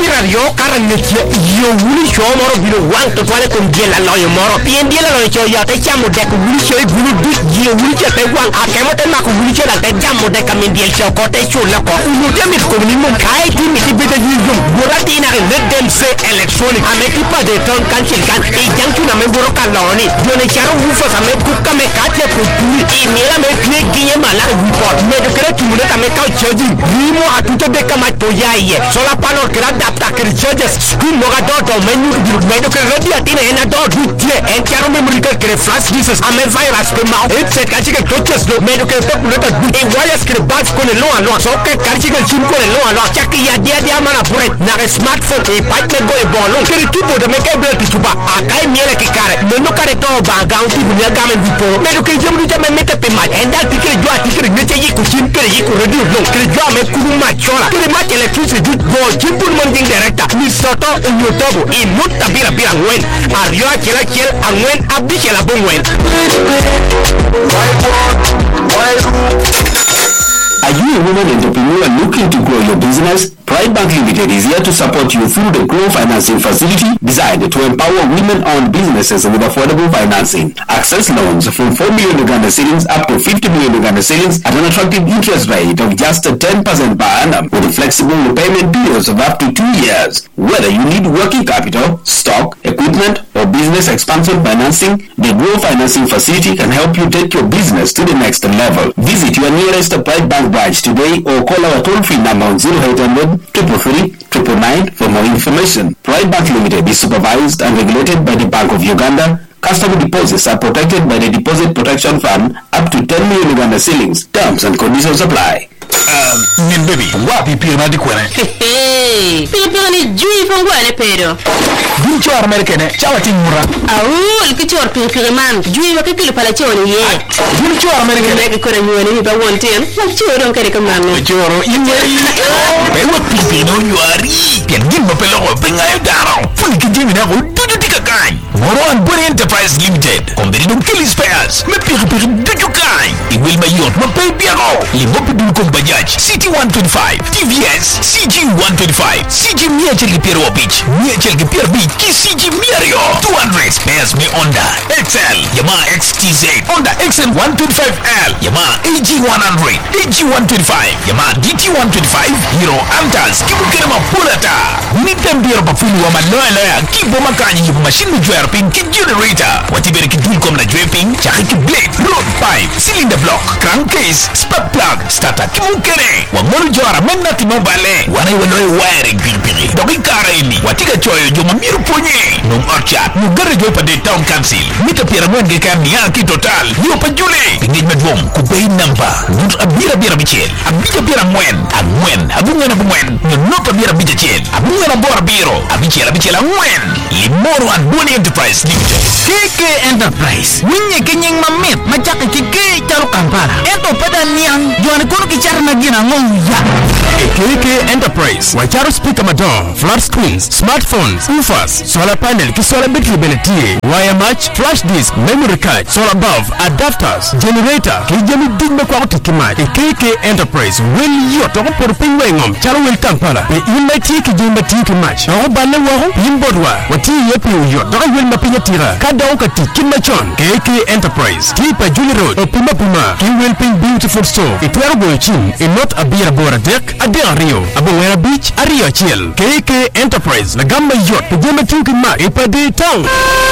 Pirario Karanich, you will show more of you want to try to get a lawyer more. PNDL or your Tachamo deck will show you will get a one. I cannot make a wheelchair at the Jamo deck. I mean, the Chocote Chulako. You tell me, Communum, I think it's a bit of you. Buratina and let them say electronic. I make people the turn country can a junction. I make work alone. You know, Charo Woofers, I make cook, I make cat, I make game, I like report. Medical to let I make out charging. Rimo at to the Kamatoya. Solar panel grab that charges. School Mogador, menu, medical ready at in a dog with and Charo Memorical flash Jesus. I'm a virus. It's a catching coaches, no medical populated. A wireless bus for the law and law. So, catching a chimpo and law and law. Checking your dear Diamana bread. Now a smartphone, a pipe go a ball. Look at the people to make ability to buy. I can't hear a carrot. No look at it all by down to the government before. Medical jump make up in my and that ticket you are taking a you could reduce. Look, the drum and Kuruma Chola. To the much electricity go, Jimpo Munding director. Miss Soto in your double. In Mutabira Bira when are you a killer and when a bishop when. Are you a woman entrepreneur looking to grow your business? Pride Bank Limited is here to support you through the Grow Financing Facility designed to empower women-owned businesses with affordable financing. Access loans from 4 million Uganda cedis up to 50 million Uganda cedis at an attractive interest rate of just 10% per annum with flexible repayment periods of up to 2 years. Whether you need working capital, stock, equipment, or business expansion financing, the Grow Financing Facility can help you take your business to the next level. Visit your nearest Pride Bank branch today or call our toll-free number on 0800 333 for more information. Pride Bank Limited is supervised and regulated by the Bank of Uganda. Customer deposits are protected by the Deposit Protection Fund up to 10 million Uganda shillings. Terms and conditions apply. Baby, wapi pia di kwene? Hey, pia ni jui fongwane pero. Guncho Amerikane, chawa timura. Au, likichor pia man, jui wakikili pala choni ye. Guncho Amerikane ke kora nyuani ni ba wonten. Choro kare kamano. Choro inwe. Bewa pipi no yuari. Pia ngimba pelo penga yodaro. Funi kijimi na ududu dikakai. Moro and Bonnie Enterprise Limited. Komberi kili spares. Me pia dudu kai. Iwil mayot ma baby ako. Limbo dul Bajaj CT125 TVS CG125 CG Miachel Piero Beach Miachel Piero Beach CG Miario 200 spares me Honda XL Yamaha XTZ Honda XL125L Yamaha AG100 AG125 Yamaha DT125 Hero Antas Kibukerema Pulata Nitem Piero Pafulu wa Maloya Kibo Makanyi Yibu Machine Draping Kit Generator Watibere Kidulkom na Draping Chakiki Blade Road Pipe Cylinder Block Crankcase Spark Plug Starter Kimukere Wangolu Jora Menati Mobile Wana Iwanoe Wiring Pilpili Doki Kara ini Watika Choyo Joma Miru Ponye Nung Orchard Nugare Jopa de Town Council Mita Pira Mwenge Karniaki Total Yopa Jule Engagement Room Kubei Number Nut Abira Bira Bichel Abija Bira Mwen Amwen Abunga Mwen Nota Bira Bichel Abunga Bora Biro Abichela Mwen Limoro and Bonnie Enterprise Limited KK Enterprise Winye Kenyeng Mamit Machaka Kike Charo Kampala Eto pada niang Juan Kono Kichara Nagina Ngong Ya KK Enterprise Wacharo speaker madon flat screens smartphones woofers solar panel kisola battery beneti wire match flash disk memory card solar bulb adapters generator kijami digme kwa utikima KK Enterprise will yo to por pingwe ngom charo will Kampala be imati kijimba tiki match o bale wo yimbodwa wati yepi yo do will mapinya tira kada ukati kimachon KK Enterprise Tipa Julie Road Opuma Puma ki will ping beautiful store itwergo chin in not abira bora deck Adel Rio Abuela Beach Ario Chiel KK Enterprise na gamba yacht pejema tuki ma ipade town.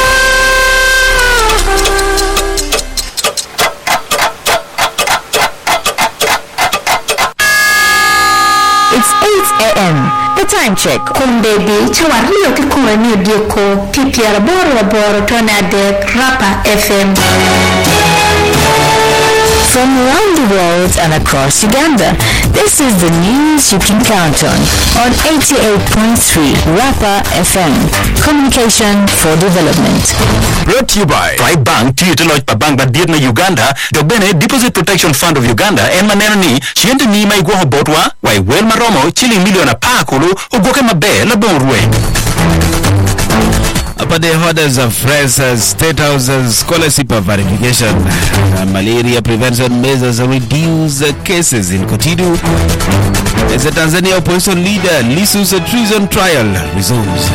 It's 8 a.m. The time check. Kumbebi chawario kikura ni dioko pipiara boro tonade Rapa FM. From around the world and across Uganda, this is the news you can count on 88.3 Rapa FM. Communication for development. Brought to you by Pride Bank, Tiyutoloch Bank Badirna Uganda, Dobene Deposit Protection Fund of Uganda, and Manani, Shiente ni Maiguaho Botwa, why Well Maromo, Chili Million a Pakulu, Ugoke Mabe, La Bonrue. Upper the orders of fresh State House scholarship verification, malaria prevention measures reduce cases in Kotidu. As the Tanzania opposition leader Lissu's treason trial resumes.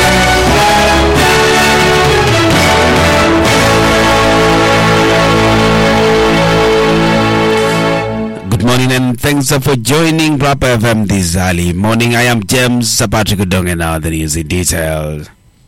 Good morning and thanks for joining Rapa FM this early morning. I am James Patrick Udong and now the news in detail.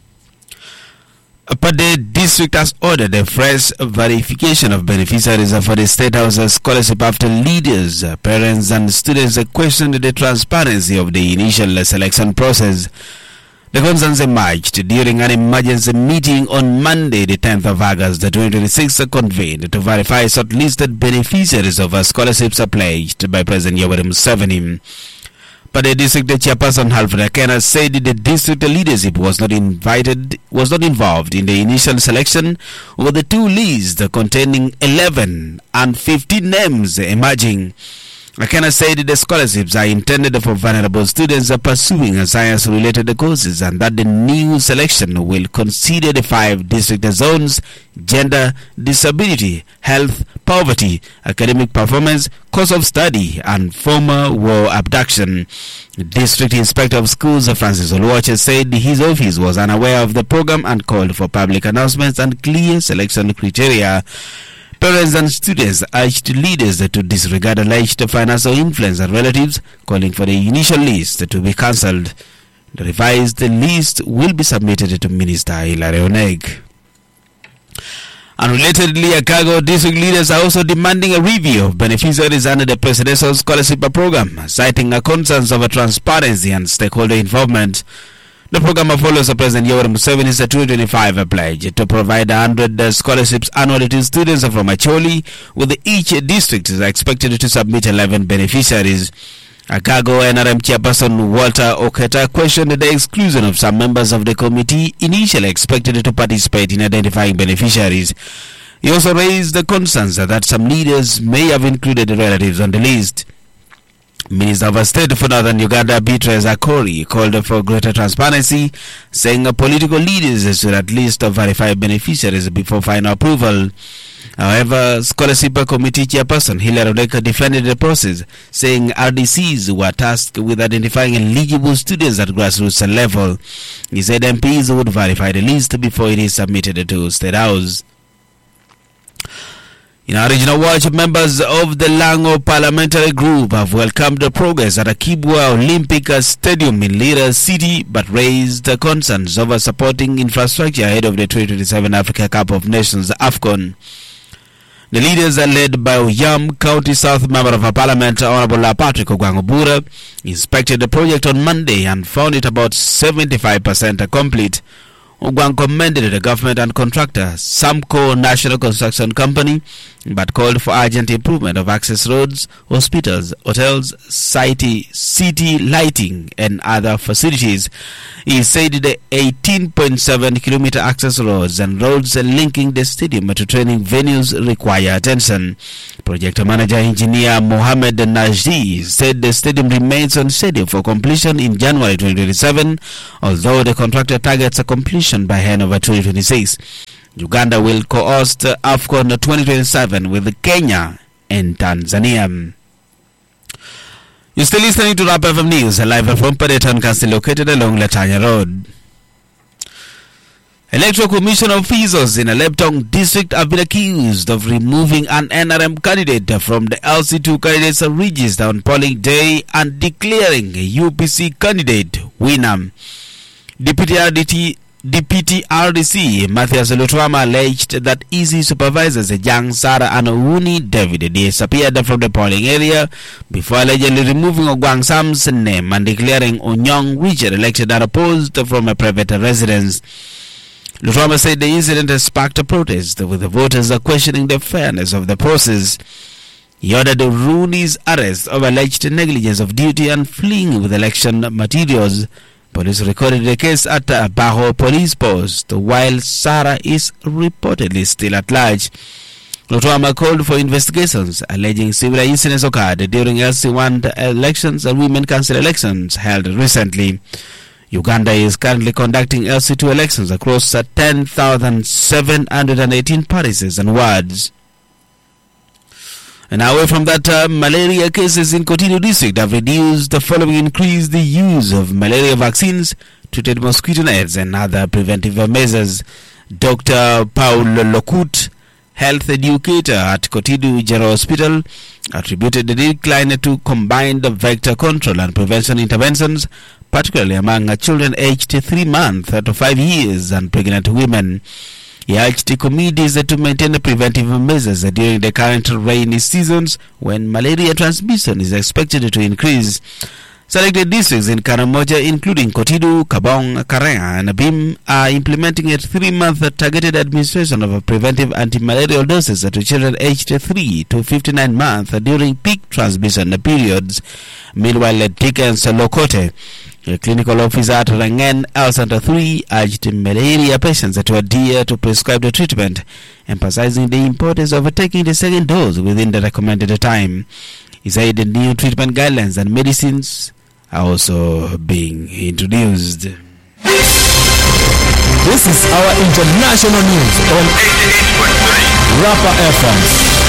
Pade district has ordered a fresh verification of beneficiaries for the State House scholarship after leaders, parents and students questioned the transparency of the initial selection process. The concerns emerged during an emergency meeting on Monday, the 10th of August, the 2026, convened to verify shortlisted beneficiaries of scholarships pledged by President Yoweri Museveni. But the district chairperson Alfred Akena said the district leadership was not involved in the initial selection over the two lists containing 11 and 15 names emerging. Akena said the scholarships are intended for vulnerable students pursuing science-related courses and that the new selection will consider the 5 district zones: gender, disability, health, poverty, academic performance, course of study, and former war abduction. District Inspector of Schools Francis Oluwache said his office was unaware of the program and called for public announcements and clear selection criteria. Parents and students urged leaders to disregard alleged financial influence and relatives, calling for the initial list to be cancelled. The revised list will be submitted to Minister Hilary Oneg. Unrelatedly, Akago district leaders are also demanding a review of beneficiaries under the Presidential Scholarship Program, citing concerns over transparency and stakeholder involvement. The program follows President Yoweri Museveni's 2025 pledge to provide 100 scholarships annually to students from Acholi, with each district is expected to submit 11 beneficiaries. Akago NRM chairperson Walter Oketa questioned the exclusion of some members of the committee initially expected to participate in identifying beneficiaries. He also raised the concerns that some leaders may have included relatives on the list. Minister of State for Northern Uganda Beatrice Akori called for greater transparency, saying political leaders should at least verify beneficiaries before final approval. However, Scholarship Committee Chairperson Hilary Oneg defended the process, saying RDCs were tasked with identifying eligible students at grassroots level. He said MPs would verify the list before it is submitted to State House. In our regional watch, members of the Lango Parliamentary Group have welcomed the progress at Akibwa Olympic Stadium in Lira City, but raised concerns over supporting infrastructure ahead of the 2027 Africa Cup of Nations AFCON. The leaders are led by Oyam County South Member of Parliament Honorable Patrick Ogwangobura inspected the project on Monday and found it about 75% complete. Ogwang commended the government and contractor Samco National Construction Company, but called for urgent improvement of access roads, hospitals, hotels, city lighting, and other facilities. He said the 18.7 kilometer access roads and roads linking the stadium to training venues require attention. Project manager engineer Mohammed Najdi said the stadium remains on schedule for completion in January 2027, although the contractor targets a completion by end of 2026. Uganda will co-host AFCON 2027 with Kenya and Tanzania. You're still listening to Rap FM News, live from Padeton Castle, located along Latanya Road. Electoral Commission officials in a Leptong district have been accused of removing an NRM candidate from the LC2 candidates register on polling day and declaring a UPC candidate winner. Deputy RDC Matthias Lutwama alleged that EC supervisors Jang Sarah and Uni David disappeared from the polling area before allegedly removing Ogwang Sam's name and declaring Onyong Richard elected unopposed from a private residence. Lutwama said the incident has sparked a protest, with the voters questioning the fairness of the process. He ordered Rooney's arrest of alleged negligence of duty and fleeing with election materials. Police recorded the case at Baho Police Post, while Sarah is reportedly still at large. Lutwama called for investigations, alleging similar incidents occurred during LC1 elections and Women Council elections held recently. Uganda is currently conducting LC2 elections across 10,718 parishes and wards. And away from that, malaria cases in Kotini district have reduced following increased the use of malaria vaccines, treated mosquito nets and other preventive measures. Dr. Paul Lokut, health educator at Kotini General Hospital, attributed the decline to combined vector control and prevention interventions, particularly among children aged 3 months to 5 years and pregnant women. He urged the communities to maintain preventive measures during the current rainy seasons when malaria transmission is expected to increase. Selected districts in Karamoja, including Kotidu, Kabong, Karea, and Abim, are implementing a 3-month targeted administration of preventive anti-malarial doses to children aged 3 to 59 months during peak transmission periods. Meanwhile, Dickens Lokote, a clinical officer at Rangen L Center 3, urged malaria patients to adhere to prescribed treatment, emphasizing the importance of taking the second dose within the recommended time. He said the new treatment guidelines and medicines are also being introduced. This is our international news on 88.3 Rapper FM.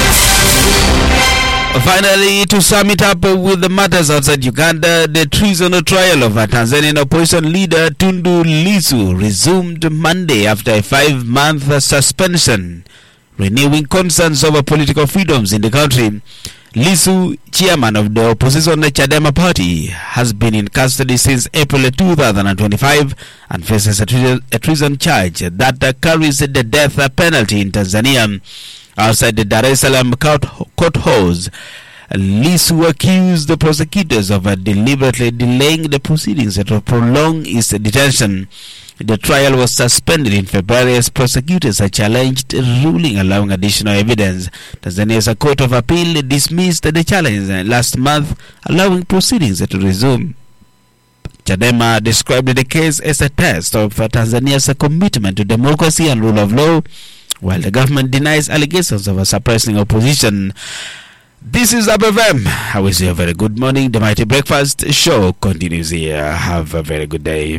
Finally, to sum it up with the matters outside Uganda, the treason trial of a Tanzanian opposition leader Tundu Lissu resumed Monday after a 5-month suspension, renewing concerns over political freedoms in the country. Lissu, chairman of the opposition Chadema party, has been in custody since April 2025 and faces a treason charge that carries the death penalty in Tanzania. Outside the Dar es Salaam court halls, Lissu accused the prosecutors of deliberately delaying the proceedings to prolong his detention. The trial was suspended in February as prosecutors challenged a ruling allowing additional evidence. Tanzania's Court of Appeal dismissed the challenge last month, allowing proceedings to resume. Chadema described the case as a test of Tanzania's commitment to democracy and rule of law, while the government denies allegations of suppressing opposition. This is ABFM. I wish you a very good morning. The Mighty Breakfast Show continues here. Have a very good day.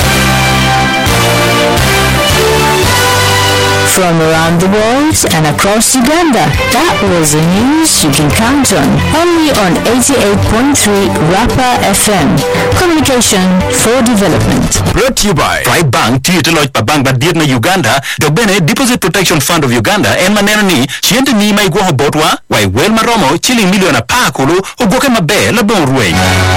From around the world and across Uganda, that was the news you can count on. Only on 88.3 Rapper FM. Communication for development. Brought to you by Pride Bank, Tieteloj Bank Badirna Uganda, Dogbene Deposit Protection Fund of Uganda, and Manenani, Chiente Ni Maigwa Botwa, Wai Wel Maromo, Chili Million Apakulu, Ugoke Mabe, Labon Ruey.